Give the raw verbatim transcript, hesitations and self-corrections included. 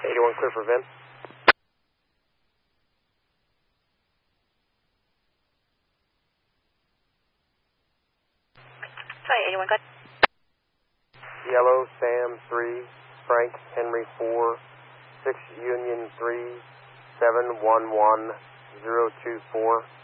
eighty-one clear for Vin. Sorry, eighty-one, good. Yellow, Sam three, Frank, Henry four, six Union three, seven one one zero two four.